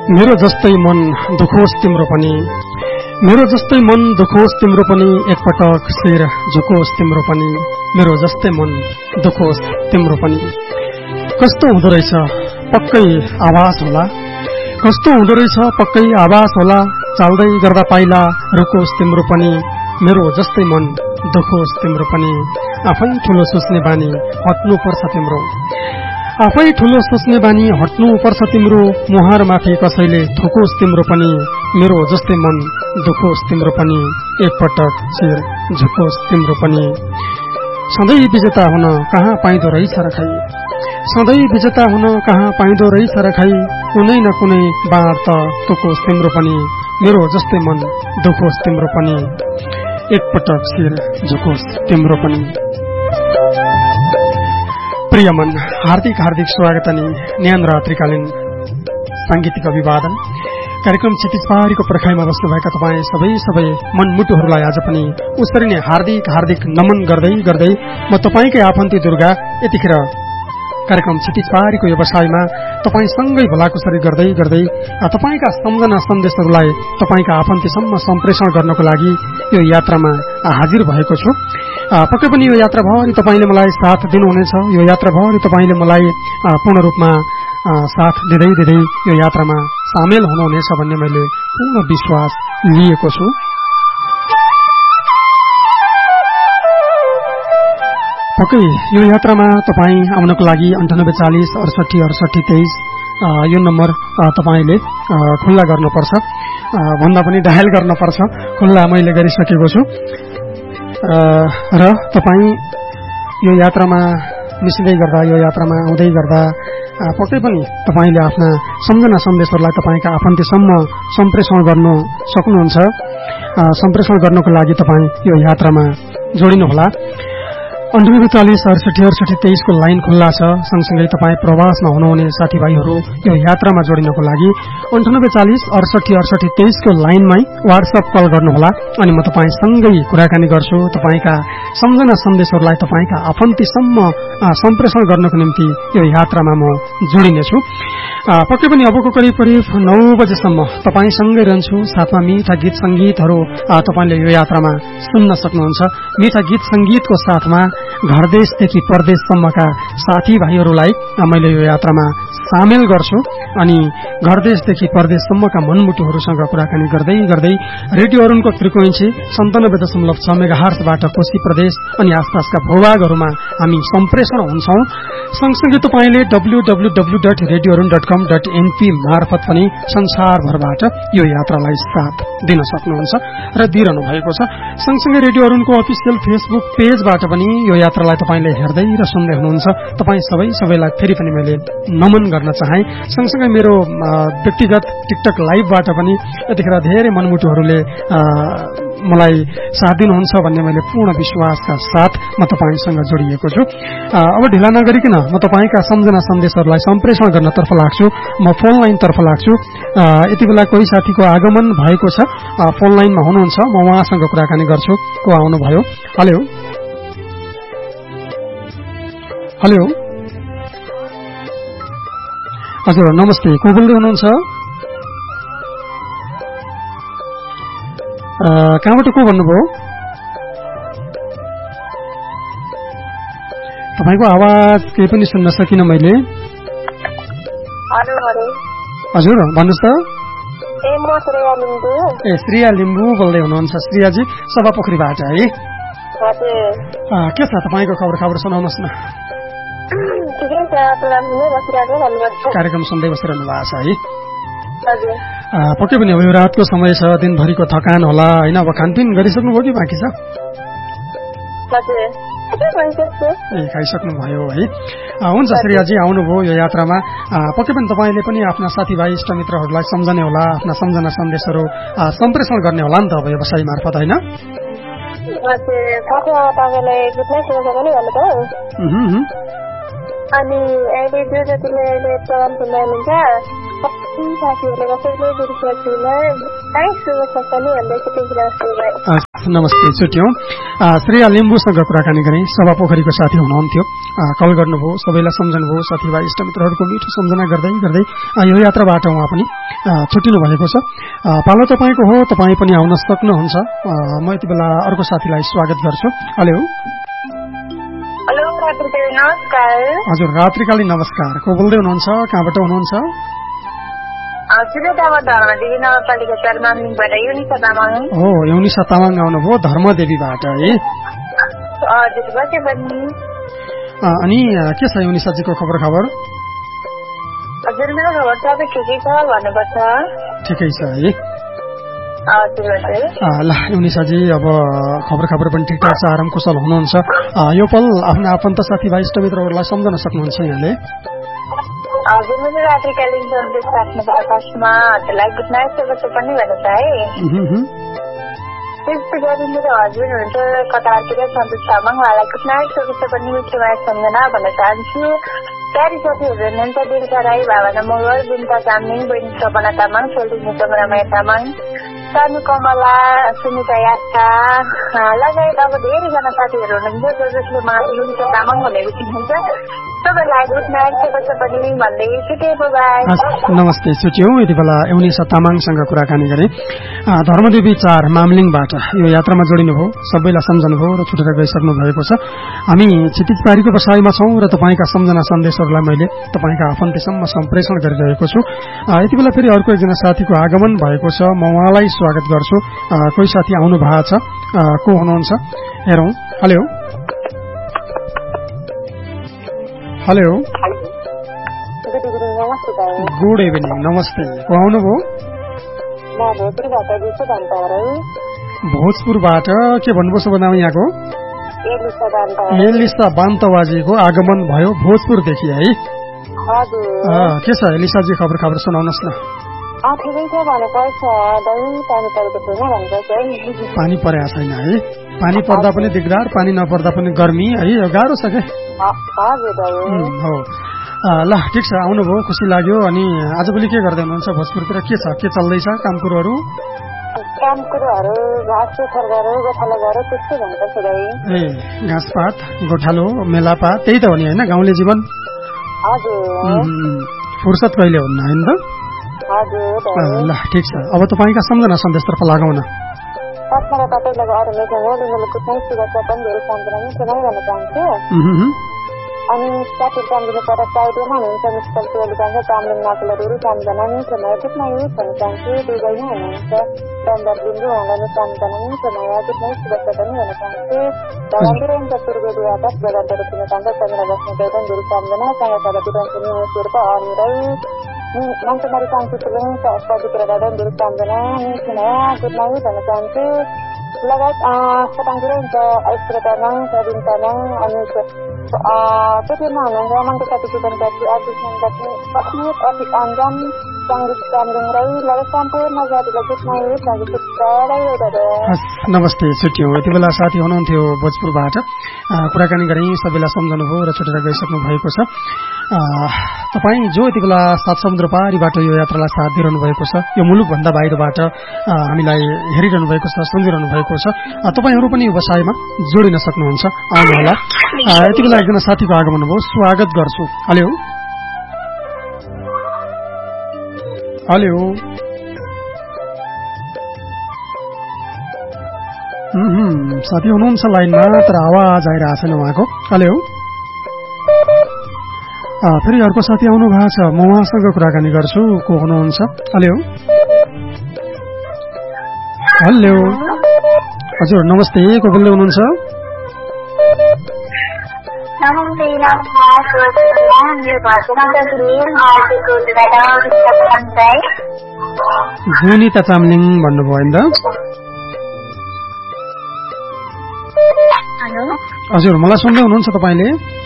मेरो जस्तै मन दुखोस् तिम्रो पनि, मेरो जस्तै मन दुखोस् तिम्रो पनि, एकपटक शिर झुकोस् तिम्रो पनि, मेरो जस्तै मन दुखोस् तिम्रो पनि। कस्तो हुँदो रहेछ पक्कै आभास होला, कस्तो हुँदो रहेछ पक्कै आभास होला, चाल्दै गर्दा पाइला रुकोस् तिम्रो पनि, मेरो जस्तै मन दुखोस् तिम्रो पनि। आफै ठूलो सोच्ने बानी हट्नु पर्छ तिम्रो, आफै ठूलो सोच्ने बानी हट्नु पर्छ तिम्रो, मुहार माथि कसैले थुकोस् तिम्रो पनि, मेरो जस्तै मन दुखोस् तिम्रो पनि, एकपटक शिर झुकोस् तिम्रो पनि। सधैँ विजेता हुन कहाँ पाइँदो रहेछ र खै, सधैँ विजेता हुन कहाँ पाइँदो रहेछ र खै, कुनै न कुनै बाँड त तुकोस् तिम्रो पनि, मेरो जस्तै मन दुखोस् तिम्रो पनि, एकपटक शिर झुकोस् तिम्रो पनि। प्रिय मन, हार्दिक हार्दिक स्वागत अनि न्यान रात्रिकालीन सांगीतिक अभिवादन कार्यक्रम क्षितिज पहाडीको पर्खाइमा बस्नुभएका तपाईँ सबै मनमुटुहरूलाई आज पनि उसरी नै हार्दिक हार्दिक नमन गर्दै गर्दै म तपाईँकै आफन्ती दुर्गा यतिखेर कार्यक्रम क्षितिज पहाडीको व्यवसायमा तपाईसँगै भलाकुसारी गर्दै गर्दै तपाईँका सम्झना सन्देशहरूलाई तपाईँका आफन्तीसम्म सम्प्रेषण गर्नको लागि यो यात्रामा हाजिर भएको छु। पक्कै पनि यो यात्राभरि तपाईँले मलाई साथ दिनुहुनेछ, यो यात्राभरि तपाईँले मलाई पूर्ण रूपमा साथ दिँदै दिँदै यो यात्रामा सामेल हुनुहुनेछ भन्ने मैले पूर्ण विश्वास लिएको छु। पक्कै यो यात्रामा तपाईँ आउनको लागि 9840 68 68 23 यो नम्बर तपाईँले खुल्ला गर्नुपर्छ, भन्दा पनि डायल गर्नुपर्छ। खुल्ला मैले गरिसकेको छु र तपाईँ यो यात्रामा मिसिँदै गर्दा, यो यात्रामा आउँदै गर्दा पक्कै पनि तपाईँले आफ्ना सम्झना सन्देशहरूलाई तपाईँका आफन्तीसम्म सम्प्रेषण गर्न सक्नुहुन्छ। सम्प्रेषण गर्नको लागि तपाईँ यो यात्रामा जोडिनुहोला। 9840 68 68 23 को लाइन खुल्ला छ। सँगसँगै तपाईँ प्रवासमा हुनुहुने साथीभाइहरू यो यात्रामा जोडिनको लागि 9840 68 68 23 को लाइनमै व्हाट्सएप कल गर्नुहोला अनि म तपाईँसँगै कुराकानी गर्छु। तपाईँका सम्झना सन्देशहरूलाई तपाईँका आफन्तीसम्म सम्प्रेषण गर्नको निम्ति यो यात्रामा म जोडिनेछु। पक्कै पनि अबको करिब 9 बजेसम्म तपाईँसँगै रहन्छु। साथमा मिठा गीत संगीतहरू तपाईँले यो यात्रामा सुन्न सक्नुहुन्छ। मिठा गीत संगीतको साथमा घरदेशदेखि परदेशसम्मका साथीभाइहरूलाई मैले यो यात्रामा सामेल गर्छु अनि घरदेशदेखि परदेशसम्मका मनमुटुहरूसँग कुराकानी गर्दै गर्दै रेडियो अरुणको फ्रिक्वेन्सी 97.6 मेगाहर्जबाट कोशी प्रदेश अनि आसपासका भूभागहरूमा हामी सम्प्रेषण हुन्छौं। सँगसँगै तपाईँले www.radioarun.com.np मार्फत पनि संसारभरबाट यो यात्रालाई साथ दिन सक्नुहुन्छ र दिइरहनु भएको छ। सँगसँगै रेडियो अरुणको अफिसियल फेसबुक पेजबाट पनि यो यात्रालाई तपाईँले हेर्दै र सुन्दै हुनुहुन्छ। तपाईँ सबैलाई फेरि पनि मैले नमन गर्न चाहे। सँगसँगै मेरो व्यक्तिगत टिकटक लाइभबाट पनि यतिखेर धेरै मनमुटुहरूले मलाई साथ दिनुहुन्छ भन्ने मैले पूर्ण विश्वासका साथ म तपाईँसँग जोडिएको छु। अब ढिला नगरिकन म तपाईँका सम्झना सन्देशहरूलाई सम्प्रेषण गर्नतर्फ लाग्छु। म फोन लाइनतर्फ लाग्छु। यति बेला कोही साथीको आगमन भएको छ, फोन लाइनमा हुनुहुन्छ, म उहाँसँग कुराकानी गर्छु। को आउनुभयो? हेलो हेलो, हजुर नमस्ते, को बोल्दै हुनुहुन्छ? कहाँबाट को भन्नुभयो? तपाईँको आवाज केही पनि सुन्न सकिनँ मैले। हजुर भन्नुहोस् त। ए श्रेया लिम्बू बोल्दै हुनुहुन्छ? श्रेयाजी सभापोखरीबाट है? के छ तपाईँको खबर सुनाउनुहोस् न। कार्यक्रम सुन्दै बसिरहनु भएको छ है? पक्कै पनि अब यो रातको समय छ, दिनभरिको थकान होला होइन? अब खानपिन गरिसक्नुभयो कि बाँकी छ? खाइसक्नु भयो है? हुन्छ श्रेयाजी, आउनुभयो यो यात्रामा। पक्कै पनि तपाईँले पनि आफ्ना साथीभाइ इष्टमित्रहरूलाई सम्झने होला, आफ्ना सम्झना सन्देशहरू सम्प्रेषण गर्ने होला नि त अब व्यवसाय मार्फत होइन? अनि अहिले जो जतिले अहिले प्रोग्राम सुन्नुहुन्छ साथीहरूले कसैले नमस्ते, छुट्यौं। श्रेया लिम्बूसँग कुराकानी गरेँ, सभापोखरीको साथी हुनुहुन्थ्यो, कल गर्नुभयो, सबैलाई सम्झनुभयो, साथीभाइ इष्टमित्रहरूको मिठो सम्झना गर्दै गर्दै यो यात्राबाट उहाँ पनि छुट्टिनु भएको छ। पालो तपाईँको हो, तपाईँ पनि आउन सक्नुहुन्छ। म यति बेला अर्को साथीलाई स्वागत गर्छु। हेलो हजुर, रात्रिकालीन नमस्कार। को बोल्दै हुनुहुन्छ, कहाँबाट हुनुहुन्छ? हो, युनिसा तामाङ आउनुभयो धर्मदेवीबाट है। अनि के छ युनिसाजीको खबर? हजुर, मेरो खबर सबै ठिकै छ भन्नुपर्छ। ठिकै छ है। ल युनिसाजी, अब खबर पनि ठिकठाक छ, आराम कुशल हुनुहुन्छ। यो पल आफ्ना आफन्त साथीभाइ इष्टमित्रहरूलाई सम्झन सक्नुहुन्छ यहाँले? हजुर, मेरो रात्रिकालीन सन्देश राख्नु फर्स्टमा हजुरलाई गुड नाइट पनि भन्नु छ है। त्यस्तै गरी मेरो हस्बेन्ड हुनुहुन्छ कतारतिर सन्तोष तामाङ, उहाँलाई गुड नाइट पनि मिठो माया सम्झना भन्न चाहन्छु। प्यारी साथीहरू हुनुहुन्छ दिलका राई, भावना मगर, बिन्ता चामलिङ, बहिनी सपना तामाङ, सोल्टी रमाया तामाङ, सानु कमला, सुनिता यास्ता लगायत अब धेरैजना साथीहरू हुनुहुन्छ जसले मलाई युनिसा तामाङ भनेर चिन्नुहुन्छ। सबैलाई गुड नाइट पनि भन्दै छुट्टिए। बाइ। नमस्ते, छुट्टियो। यति बेला युनिसा तामाङसँग कुराकानी गरे। धर्मदेवी 4 मामलिङबाट यो यात्रामा जोडिनुभयो, सबैलाई सम्झनुभयो र छुटेर गइसक्नु भएको छ। हामी क्षितिज पारीको बसाइमा छौँ र तपाईँका सम्झना सन्देशहरूलाई मैले तपाईँका आफन्तसम्म सम्प्रेषण गरिरहेको छु। यति बेला फेरि अर्को एकजना साथीको आगमन भएको छ, म उहाँलाई स्वागत गर्छु। कोही साथी आउनु भएको छ, को हुनुहुन्छ हेरौँ। हेलो हेलो, गुड इभिनिङ, नमस्ते। को आउनुभयो? भोजपुरबाट। के भन्नुभयो शुभ नाम यहाँको? एलिसा बान्तवाजीको आगमन भयो भोजपुरदेखि है। के छ एलिसाजी, खबर सुनाउनुहोस् न। पानी परेको छैन है? पानी पर्दा पनि दिगदार, पानी नपर्दा पनि गर्मी है, यो गाह्रो छ क्या। हो, ल ठिक छ, आउनुभयो, खुसी लाग्यो। अनि आजभोलि के गर्दै हुनुहुन्छ भोजपुरतिर? के छ, के चल्दैछ काम कुरोहरू? ए घाँसपात, गोठालो, मेलापात, त्यही त हो नि होइन गाउँले जीवन। फुर्सद कहिले हुन्न होइन त? ल ठिक छ, अब तपाईँका सम्झना सन्देशतर्फ लागौँ न। अनि साथीहरू सम्झिनु पर्दा प्राइडमा हुनुहुन्छ म्युनिसिपल टोली जान्छ, चामलिङ नाकुलहरू सम्झना मिठो माया गुड नाइट भन्न चाहन्छु। दुईजना हुनुहुन्छ डम्बर बिन्दु, उहाँलाई सम्झना मिठो माया गुड नाइट शुभेच्छा पनि भन्न चाहन्छु। धरानतिर पूर्वेली आकाश बजारबाट चिन्न चाहन्छ, चन्द्र बस्ने गौतम गुरु सम्झना, सँगै विरञ्जनी शेर्पा अनिरै मञ्चमारी कान्छुपुलिङ पवित्र गार्डन गुरु सम्झना मिठो माया गुड नाइट भन्न चाहन्छु। लगायत सताङतिर हुन्छ ऐश्वर्य तामाङ, प्रवीण तामाङ, अनि त्यतिमा हुनुहुन्छ मनको साथी जीवन साथी अफिस अफिस अन्जाम सङ्गीत चामलिङ राई लगायत सम्पूर्ण जातिलाई गुड नाइट भन्छ। नमस्ते, छुट्टियो। यति बेला साथी हुनुहुन्थ्यो भोजपुरबाट, कुराकानी गरी सबैलाई सम्झनुभयो र छुटेर गइसक्नु भएको छ। तपाईँ जो यति बेला 7 समुद्र पारीबाट यो यात्रालाई साथ दिइरहनु भएको छ, यो मुलुकभन्दा बाहिरबाट हामीलाई हेरिरहनु भएको छ, सुनिरहनु भएको छ, तपाईँहरू पनि व्यवसायमा जोडिन सक्नुहुन्छ, आउनुहोला। यति बेला एकजना साथीको आगमन भयो, स्वागत गर्छु। हेलो हेलो, साथी हुनुहुन्छ लाइनमा, तर आवाज आइरहेको छैन उहाँको। हेलो, फेरि अर्को साथी आउनु भएको छ, म उहाँसँग कुराकानी गर्छु। को हुनुहुन्छ? हेलो हेलो, हजुर नमस्ते, को बोल्दै हुनुहुन्छ? जुनिता चामलिङ भन्नुभयो होइन? हजुर, मलाई सुन्दै हुनुहुन्छ तपाईँले?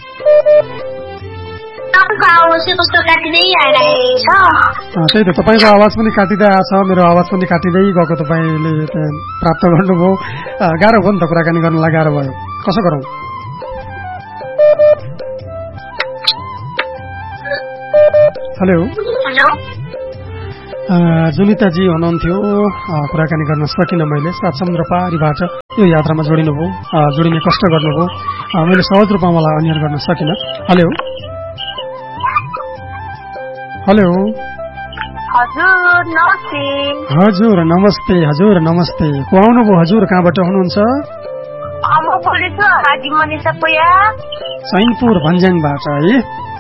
त्यही त, तपाईँको आवाज पनि काटिँदै आएको छ, मेरो आवाज पनि काटिँदै गएको तपाईँले प्राप्त गर्नुभयो। गाह्रो भयो नि त कुराकानी गर्नलाई, गाह्रो भयो, कसो गरौँ? हेलो, जुनिताजी हुनुहुन्थ्यो, कुराकानी गर्न सकिनँ मैले। 7 समुद्र पारीबाट यो यात्रामा जोडिनुभयो, जोडिने कष्ट गर्नुभयो, मैले सहज रूपमा मलाई अन्यर गर्न सकिनँ। हेलो हेलो, हजुर नमस्ते। हजुर नमस्ते। को आउनुभयो हजुर? कहाँबाट हुनुहुन्छ? चैनपुर भन्ज्याङबाट है।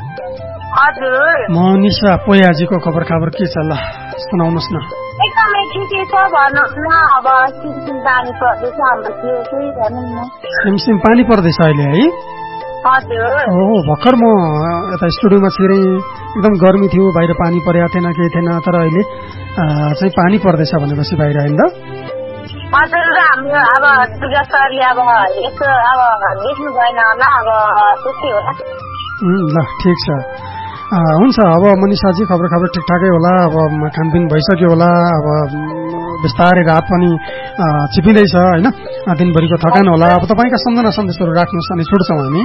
मनिषा पोयाजीको खबर खबर के छ ल सुनाउनुहोस् न। एकदमै ठिकै छ भन्नुहोस् न। अब सिमसिम पानी पर्दैछ हाम्रो सिमसिम पानी पर्दैछ अहिले है? ओहो भर्खर म यता स्टुडियोमा छिरेँ, एकदम गर्मी थियो, बाहिर पानी परेको थिएन, केही थिएन, तर अहिले चाहिँ पानी पर्दैछ भनेपछि बाहिर आइन् त? हजुर हाम्रो अब दुर्गा सरले अब यसो अब देख्नु भएन होला, अब त्यस्तै होला। ल ठिक छ, हुन्छ। अब मनिषाजी खबर खबर ठिकठाकै होला, अब खानपिन भइसक्यो होला, अब बिस्तारै रात पनि छिपिँदैछ होइन, दिनभरिको थकान होला। अब तपाईँका सम्झना सन्देशहरू राख्नुहोस् अनि छुट्छौँ हामी।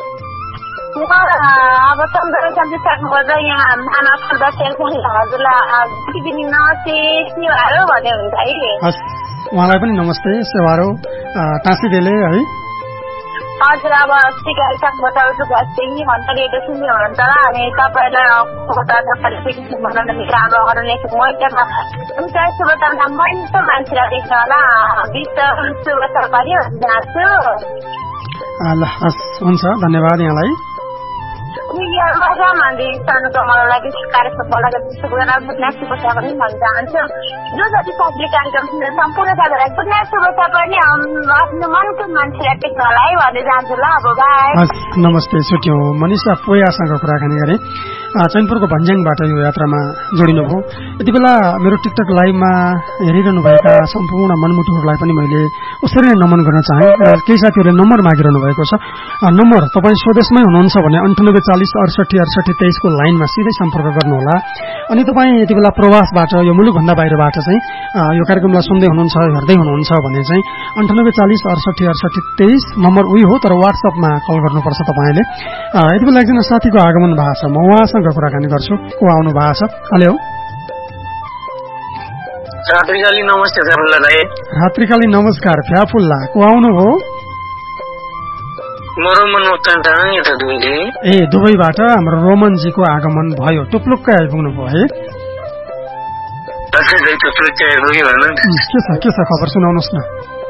अब सम्झना सन्देश राख्नुपर्दा यहाँ नाना हजुरलाई दिदी नमस्ते सेवारो भन्ने हुन्छ है। हस्, उहाँलाई पनि नमस्ते सेवारो टाँसीले है। हजुर अब सिकाइ सक्नुहुन्छ भन्छ रेडियो सुन्ने हुनुहुन्छ र अनि तपाईँलाई राम्रो अरू लेखेको म एकमा शुभकामना मनिषा मान्छेलाई देख्नु होला, शुभकामना पार्यो जान्छु। ल हस्, हुन्छ, धन्यवाद यहाँलाई। मलाई शुभकामना शुभेच्छा पनि भन्न चाहन्छु। जो जति साथीले कार्यक्रम सुनेर सम्पूर्ण साथीहरूलाई शुभेच्छा पनि आफ्नो मनको मान्छेलाई टेक्न होला है भन्ने चाहन्छु। ल अब बाई। नमस्ते, छुट्यौँ। मनिषा पोयासँग कुराकानी गरेँ, चैनपुरको भन्ज्याङबाट यो यात्रामा जोडिनुभयो। यति बेला मेरो टिकटक लाइभमा हेरिरहनुभएका सम्पूर्ण मनमुटुहरूलाई पनि मैले उसरी नै नमन गर्न चाहेँ। र केही साथीहरूले नम्बर मागिरहनु भएको छ। नम्बर तपाईँ स्वदेशमै हुनुहुन्छ भने 98 40 68 68 23 को लाइनमा सिधै सम्पर्क गर्नुहोला। अनि तपाईँ यति बेला प्रवासबाट, यो मुलुकभन्दा बाहिरबाट चाहिँ यो कार्यक्रमलाई सुन्दै हुनुहुन्छ, हेर्दै हुनुहुन्छ भने चाहिँ 98 40 68 68 23 नम्बर उही हो, तर वाट्सएपमा कल गर्नुपर्छ तपाईँले। यति बेला एकजना साथीको आगमन भएको छ, म उहाँसँग कुराकानी गर्छु। को आउनु भएको छ? हेलो, रात्रिकालीन नमस्ते फ्याफुल्ला दाइ। रात्रिकालीन नमस्कार फ्याफुल्ला। को आउनुभयो? म रोमन मोक्तान तामाङ, यता दुबईले। ए दुबईबाट हाम्रो रोमनजीको आगमन भयो, टुप्लुक्कै आइपुग्नु भयो है? के छ खबर सुनाउनुहोस् न।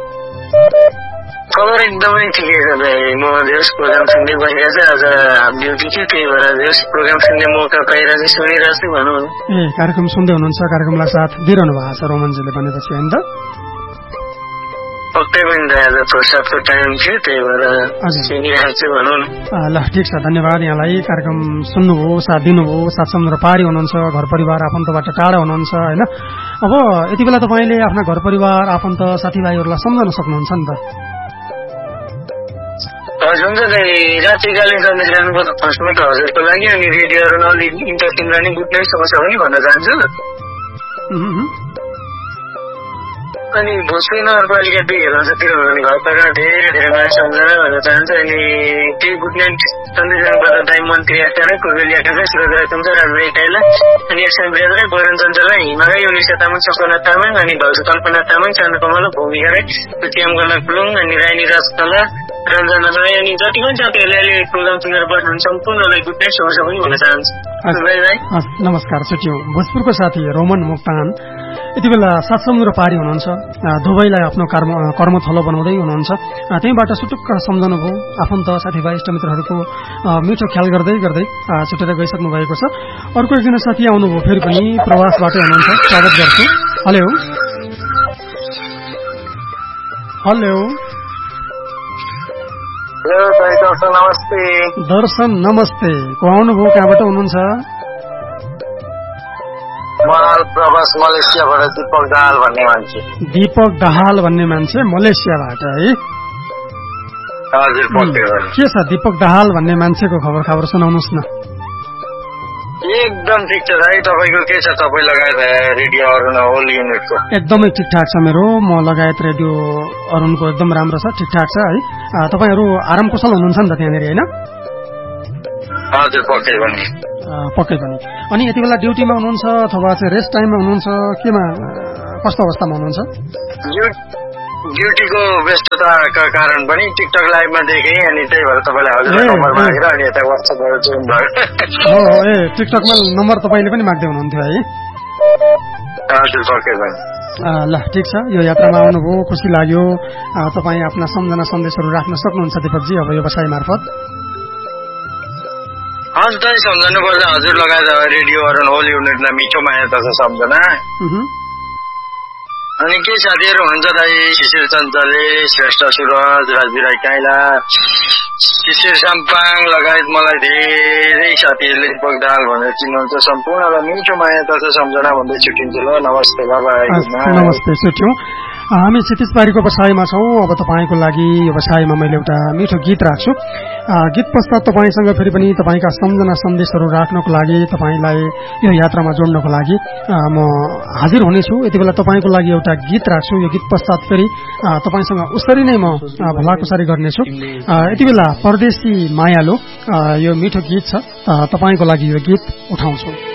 खबर एकदमै ठिकै छ दाइ। म देश प्रोग्राम सुन्दै बसेको छु, आज हाफ ड्युटी थियो, त्यही भएर देश प्रोग्राम सुन्ने मौका पाएर चाहिँ सुनिरहेको छु भनौँ। ए कार्यक्रम सुन्दै हुनुहुन्छ, कार्यक्रमलाई साथ दिइरहनु भएको छ रोमनजीले भनेपछि होइन त? पक्कै पनि दाइ, आज प्रसादको टाइम थियो, त्यही भएर सुनिरहेको छु भनौँ न। ल ठिक छ, धन्यवाद यहाँलाई। कार्यक्रम सुन्नुभयो, साथ दिनुभयो, साथ सम्झेर पारी हुनुहुन्छ, घर परिवार आफन्तबाट टाढा हुनुहुन्छ होइन। अब यति बेला तपाईँले आफ्ना घर परिवार आफन्त साथीभाइहरूलाई सम्झन सक्नुहुन्छ नि त? हजुर हुन्छ दाइ। रात्रिकालीन सन्देश राख्नुपर्छ फर्स्टमा त हजुरको लागि, अनि रेडियोहरू नलिने इन्टरटेनलाई नि गुड नाइट समस्या पनि भन्न चाहन्छु। अनि भोजपुर नगरपालिका 2 हेर्नतिर हुने घर परिवार धेरै धेरै नयाँ सम्झना भन्न चाहन्छु। अनि त्यही गुड नाइट सन्देश राख्नुपर्छ दाइ मन्त्री आचार्य, कोइली आकाश, सुरज तुमचा, राजभाइ टाइला, अनि एसएम ब्रेजर, गोरन चञ्चला, हिमागाई, उनिसा तामाङ, सपना तामाङ, अनि ढल्सु कल्पना तामाङ, चन्द्रकमल, भूमिका राई, पुच्याम गला कुलुङ, अनि रानी राजकला, रञ्जना राई, अनि जति पनि साथीहरूले अहिले प्रोग्राम सुनेर बस्नुहुन्छ सम्पूर्णलाई गुड नाइट समस्या पनि भन्न चाहन्छु। नमस्कार, छुट्यौँ। भोजपुरको साथी रोमन मोक्तान यति बेला 7 समुद्र पारी हुनुहुन्छ, दुबईलाई आफ्नो कर्मथलो बनाउँदै हुनुहुन्छ। त्यहीँबाट सुटुक्क सम्झनु भयो, आफन्त साथीभाइ इष्टमित्रहरूको मिठो ख्याल गर्दै गर्दै छुटेर गइसक्नु भएको छ। अर्को एकजना साथी आउनुभयो, फेरि पनि प्रवासबाटै हुनुहुन्छ, स्वागत गर्छु। हेलो हेलो नमस्ते। दर्शन नमस्ते। को आउनुभयो, कहाँबाट हुनुहुन्छ? प्रवास मलेसियाबाट दीपक दाहाल भन्ने मान्छे। दीपक दाहाल भन्ने मान्छे मलेसियाबाट है? हजुर। के छ दीपक दाहाल भन्ने मान्छेको खबर सुनाउनुहोस् न। एकदम ठिक छ दाइ। तपाईँको के छ? तपाईँ लगायत रेडियो अरुण होल युनिटको एकदमै ठिकठाक छ मेरो, म लगायत रेडियो अरुणको एकदम राम्रो छ, ठिकठाक छ है। तपाईँहरू आराम कुशल हुनुहुन्छ नि त त्यहाँनिर होइन? हजुर पक्कै पनि। अनि यति बेला ड्युटीमा हुनुहुन्छ अथवा चाहिँ रेस्ट टाइममा हुनुहुन्छ, केमा कस्तो अवस्थामा हुनुहुन्छ? ड्युटीको व्यस्तताका कारण पनि टिकटक लाइभमा देखेँ, अनि त्यही भएर तपाईँलाई हजुरको नम्बर मागेर अनि यता वाट्सएपबाट जोइन भयो। टिकटकमा नम्बर तपाईँले पनि माग्दै हुनुहुन्थ्यो है? हजुर पक्कै पनि। ल ठिक छ, यो यात्रामा आउनुभयो, खुसी लाग्यो। तपाईँ आफ्ना सम्झना सन्देशहरू राख्न सक्नुहुन्छ दीपकजी अब व्यवसाय मार्फत। हजुर चाहिँ सम्झनु पर्छ हजुर लगायत रेडियो अरन होल युनिटलाई मिठो माया तथा सम्झना। अनि के साथीहरू हुनुहुन्छ दाइ, शिशिर चञ्चले, श्रेष्ठ सुरज, राजविराई काइला, शिशिर साम्पाङ लगायत मलाई धेरै साथीहरूले दीपक दाहाल भनेर चिन्नुहुन्छ, सम्पूर्णलाई मिठो माया तथा सम्झना भन्दै छुट्टिन्छु। ल नमस्ते बाबा। नमस्ते, छुट्यौँ। हामी क्षितिजबारीको व्यवसायमा छौँ। अब तपाईँको लागि व्यवसायमा मैले एउटा मिठो गीत राख्छु। गीत पश्चात तपाईँसँग फेरि पनि तपाईँका सम्झना सन्देशहरू राख्नको लागि, तपाईँलाई यो यात्रामा जोड्नको लागि म हाजिर हुनेछु। यति बेला तपाईँको लागि एउटा गीत राख्छु। यो गीत पश्चात फेरि तपाईँसँग उसरी नै म भलाकुसारी गर्नेछु। यति बेला परदेशी मायालु यो मिठो गीत छ, तपाईँको लागि यो गीत उठाउँछु।